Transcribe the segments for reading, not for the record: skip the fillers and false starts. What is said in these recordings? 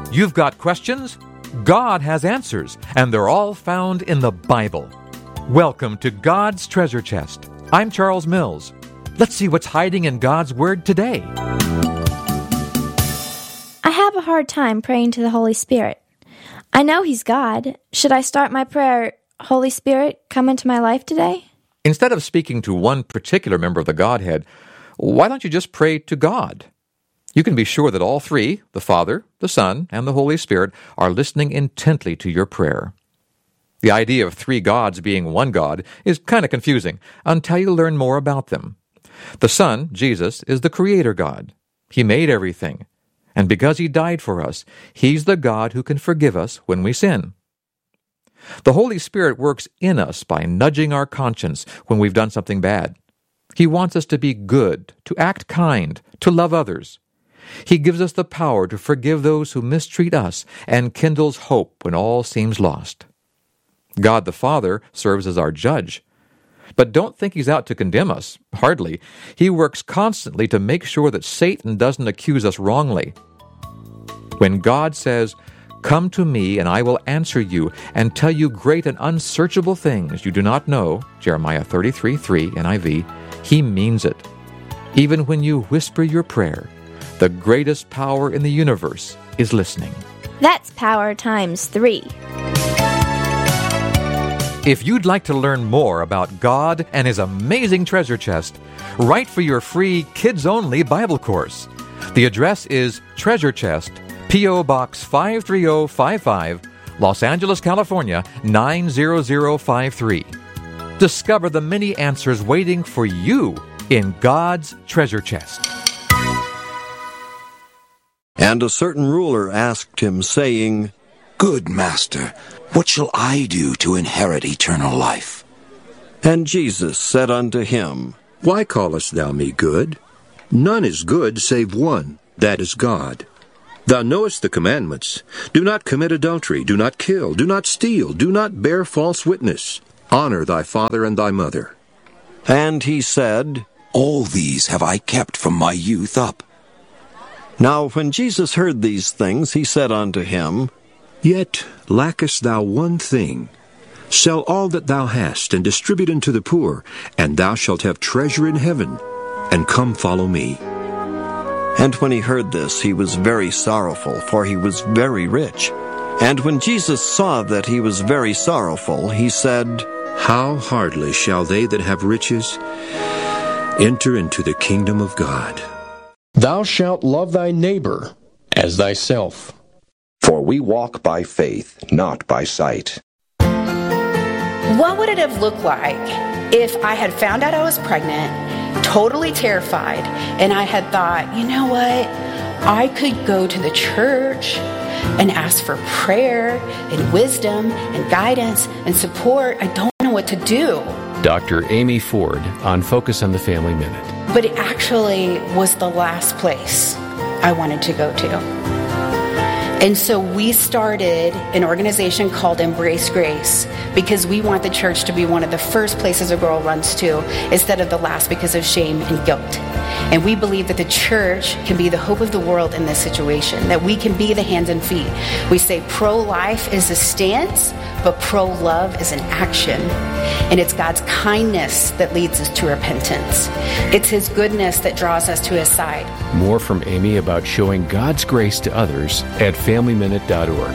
You've got questions? God has answers, and they're all found in the Bible. Welcome to God's Treasure Chest. I'm Charles Mills. Let's see what's hiding in God's Word today. I have a hard time praying to the Holy Spirit. I know He's God. Should I start my prayer, Holy Spirit, come into my life today? Instead of speaking to one particular member of the Godhead, why don't you just pray to God? You can be sure that all three, the Father, the Son, and the Holy Spirit, are listening intently to your prayer. The idea of three gods being one God is kind of confusing until you learn more about them. The Son, Jesus, is the Creator God. He made everything. And because He died for us, He's the God who can forgive us when we sin. The Holy Spirit works in us by nudging our conscience when we've done something bad. He wants us to be good, to act kind, to love others. He gives us the power to forgive those who mistreat us and kindles hope when all seems lost. God the Father serves as our judge. But don't think He's out to condemn us. Hardly. He works constantly to make sure that Satan doesn't accuse us wrongly. When God says, "Come to me, and I will answer you, and tell you great and unsearchable things you do not know," Jeremiah 33:3 NIV, He means it. Even when you whisper your prayer, the greatest power in the universe is listening. That's power times 3. If you'd like to learn more about God and His amazing treasure chest, write for your free kids-only Bible course. The address is Treasure Chest, P.O. Box 53055, Los Angeles, California, 90053. Discover the many answers waiting for you in God's treasure chest. And a certain ruler asked him, saying, "Good master, what shall I do to inherit eternal life?" And Jesus said unto him, Why callest thou me good? None is good save one, that is God. Thou knowest the commandments. Do not commit adultery, do not kill, do not steal, do not bear false witness. Honor thy father and thy mother. And he said, All these have I kept from my youth up. Now when Jesus heard these things, he said unto him, Yet lackest thou one thing. Sell all that thou hast, and distribute unto the poor, and thou shalt have treasure in heaven. And come follow me. And when he heard this, he was very sorrowful, for he was very rich. And when Jesus saw that he was very sorrowful, he said, How hardly shall they that have riches enter into the kingdom of God. Thou shalt love thy neighbor as thyself. For we walk by faith, not by sight. What would it have looked like if I had found out I was pregnant, totally terrified, and I had thought, you know what? I could go to the church and ask for prayer and wisdom and guidance and support. I don't know what to do. Dr. Amy Ford on Focus on the Family Minute. But it actually was the last place I wanted to go to. And so we started an organization called Embrace Grace because we want the church to be one of the first places a girl runs to instead of the last because of shame and guilt. And we believe that the church can be the hope of the world in this situation, that we can be the hands and feet. We say pro-life is a stance, but pro-love is an action. And it's God's kindness that leads us to repentance. It's His goodness that draws us to His side. More from Amy about showing God's grace to others at FamilyMinute.org.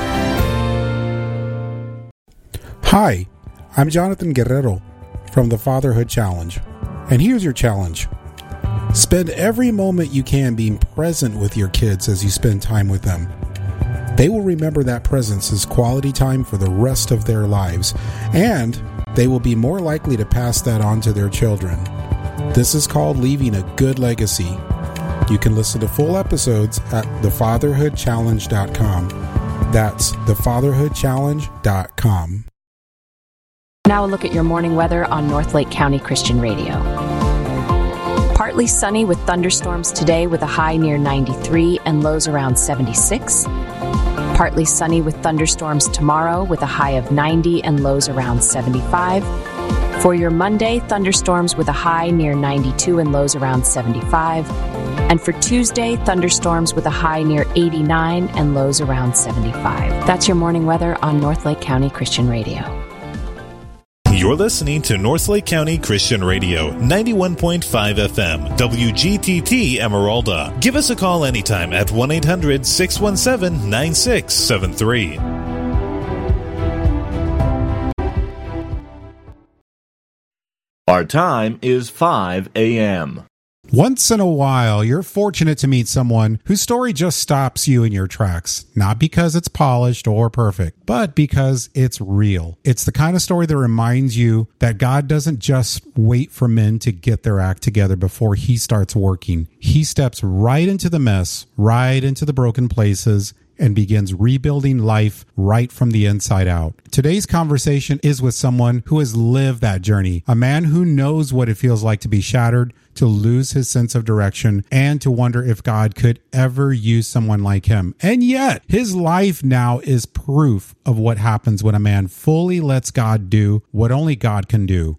Hi, I'm Jonathan Guerrero from the Fatherhood Challenge. And here's your challenge. Spend every moment you can being present with your kids as you spend time with them. They will remember that presence as quality time for the rest of their lives, and they will be more likely to pass that on to their children. This is called leaving a good legacy. You can listen to full episodes at thefatherhoodchallenge.com. That's thefatherhoodchallenge.com. Now a look at your morning weather on North Lake County Christian Radio. Partly sunny with thunderstorms today with a high near 93 and lows around 76. Partly sunny with thunderstorms tomorrow with a high of 90 and lows around 75. For your Monday, thunderstorms with a high near 92 and lows around 75. And for Tuesday, thunderstorms with a high near 89 and lows around 75. That's your morning weather on North Lake County Christian Radio. You're listening to North Lake County Christian Radio, 91.5 FM, WGTT Emeralda. Give us a call anytime at 1-800-617-9673. Our time is 5 a.m. Once in a while, you're fortunate to meet someone whose story just stops you in your tracks. Not because it's polished or perfect, but because it's real. It's the kind of story that reminds you that God doesn't just wait for men to get their act together before he starts working. He steps right into the mess, right into the broken places, and begins rebuilding life right from the inside out. Today's conversation is with someone who has lived that journey, a man who knows what it feels like to be shattered, to lose his sense of direction, and to wonder if God could ever use someone like him. And yet, his life now is proof of what happens when a man fully lets God do what only God can do: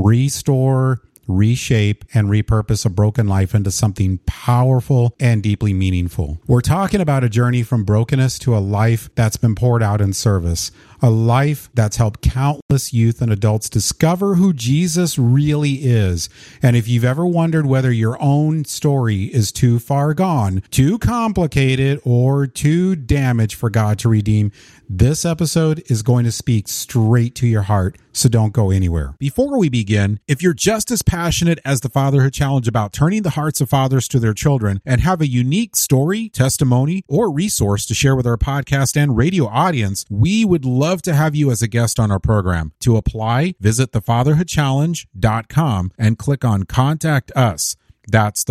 restore, reshape, and repurpose a broken life into something powerful and deeply meaningful. We're talking about a journey from brokenness to a life that's been poured out in service, a life that's helped countless youth and adults discover who Jesus really is. And if you've ever wondered whether your own story is too far gone, too complicated, or too damaged for God to redeem, this episode is going to speak straight to your heart, so don't go anywhere. Before we begin, if you're just as passionate as the Fatherhood Challenge about turning the hearts of fathers to their children and have a unique story, testimony, or resource to share with our podcast and radio audience, we would love to have you as a guest on our program. To apply, visit thefatherhoodchallenge.com and click on Contact Us. That's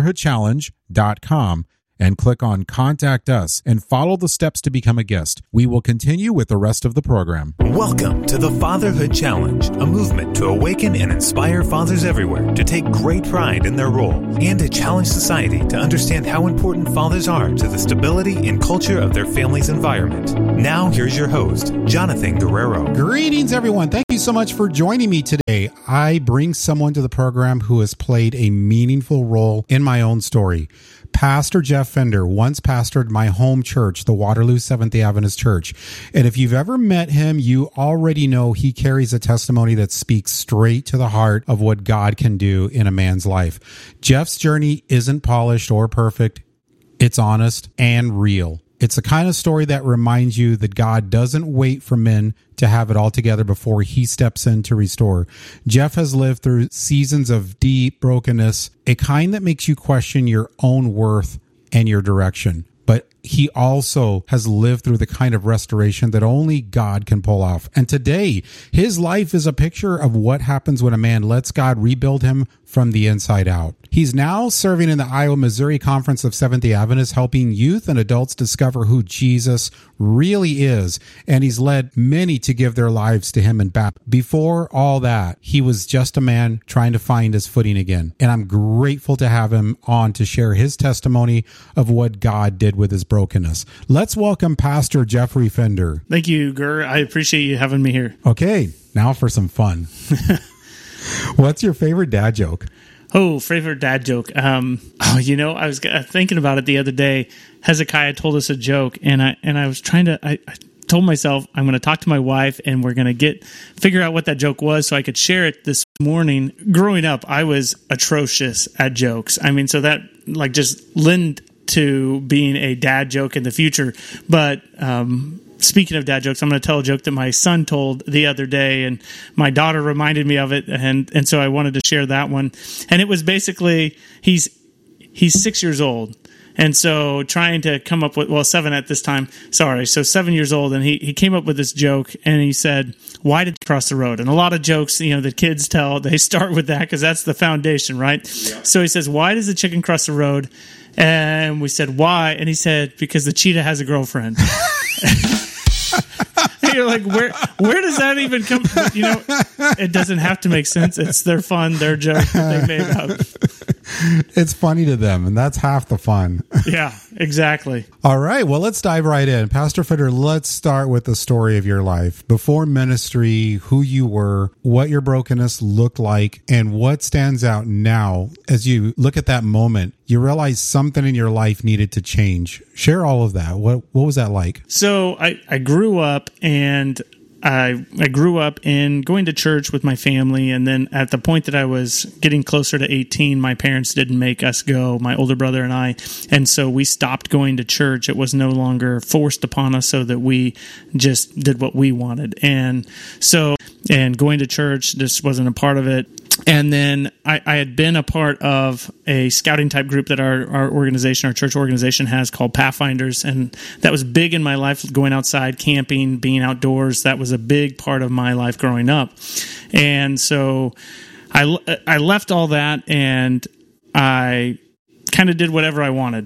thefatherhoodchallenge.com. and click on Contact Us and follow the steps to become a guest. We will continue with the rest of the program. Welcome to the Fatherhood Challenge, a movement to awaken and inspire fathers everywhere to take great pride in their role and to challenge society to understand how important fathers are to the stability and culture of their family's environment. Now, here's your host, Jonathan Guerrero. Greetings, everyone. Thank you so much for joining me today. I bring someone to the program who has played a meaningful role in my own story. Pastor Jeff Fender once pastored my home church, the Waterloo Seventh-day Adventist Church. And if you've ever met him, you already know he carries a testimony that speaks straight to the heart of what God can do in a man's life. Jeff's journey isn't polished or perfect. It's honest and real. It's the kind of story that reminds you that God doesn't wait for men to have it all together before he steps in to restore. Jeff has lived through seasons of deep brokenness, a kind that makes you question your own worth and your direction. But he also has lived through the kind of restoration that only God can pull off. And today, his life is a picture of what happens when a man lets God rebuild him from the inside out. He's now serving in the Iowa, Missouri Conference of Seventh-day Adventists, helping youth and adults discover who Jesus really is. And he's led many to give their lives to him in baptism. Before all that, he was just a man trying to find his footing again. And I'm grateful to have him on to share his testimony of what God did with his brokenness. Let's welcome Pastor Jeffrey Fender. Thank you, Gur. I appreciate you having me here. Okay, now for some fun. What's your favorite dad joke? Oh, favorite dad joke. I was thinking about it the other day. Hezekiah told us a joke, and I was trying to. I told myself I'm going to talk to my wife, and we're going to figure out what that joke was, so I could share it this morning. Growing up, I was atrocious at jokes. I mean, so that just lent to being a dad joke in the future. But speaking of dad jokes, I'm going to tell a joke that my son told the other day, and my daughter reminded me of it, and so I wanted to share that one. And it was basically, he's 6 years old, and so trying to come up with, 7 at this time, so 7 years old, and he came up with this joke, and he said, "Why did you cross the road?" And a lot of jokes, that kids tell, they start with that because that's the foundation, right? Yeah. So he says, "Why does the chicken cross the road?" And we said, "Why?" And he said, "Because the cheetah has a girlfriend." You're like, where does that even come from? It doesn't have to make sense. It's their fun, their joke that they made up. It's funny to them, and that's half the fun. Yeah, exactly. All right, well, let's dive right in. Pastor Fitter, let's start with the story of your life. Before ministry, who you were, what your brokenness looked like, and what stands out now as you look at that moment. You realize something in your life needed to change. Share all of that. What was that like? So I grew up, and I grew up in going to church with my family, and then at the point that I was getting closer to 18, my parents didn't make us go, my older brother and I, and so we stopped going to church. It was no longer forced upon us, so that we just did what we wanted. And going to church just wasn't a part of it. And then I had been a part of a scouting type group that our organization, our church organization, has called Pathfinders. And that was big in my life, going outside, camping, being outdoors. That was a big part of my life growing up. And so I left all that, and I kind of did whatever I wanted.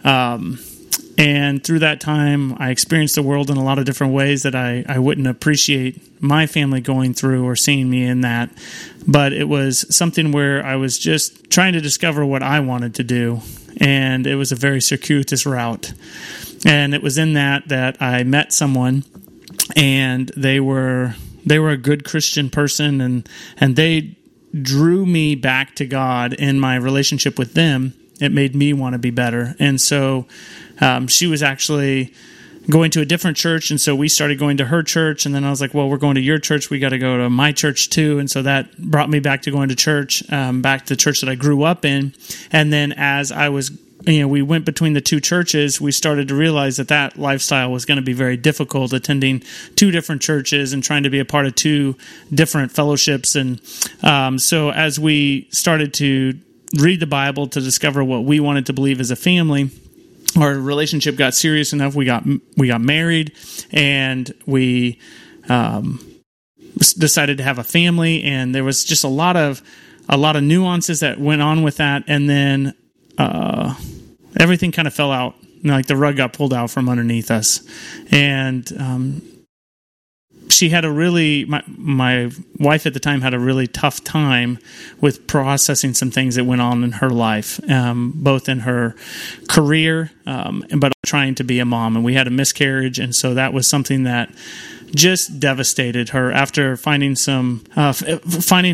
And through that time, I experienced the world in a lot of different ways that I wouldn't appreciate my family going through or seeing me in that. But it was something where I was just trying to discover what I wanted to do. And it was a very circuitous route. And it was in that I met someone, and they were a good Christian person, and they drew me back to God in my relationship with them. It made me want to be better. And so she was actually going to a different church, and so we started going to her church, and then I was like, well, we're going to your church, we got to go to my church too. And so that brought me back to going to church, back to the church that I grew up in. And then as I was, we went between the two churches, we started to realize that lifestyle was going to be very difficult, attending two different churches and trying to be a part of two different fellowships. And so as we started to read the Bible to discover what we wanted to believe as a family, our relationship got serious enough. We got married, and we decided to have a family. And there was just a lot of nuances that went on with that. And then everything kind of fell out. Like the rug got pulled out from underneath us. And she had my wife at the time had a really tough time with processing some things that went on in her life, both in her career, but trying to be a mom. And we had a miscarriage, and so that was something that just devastated her. After finding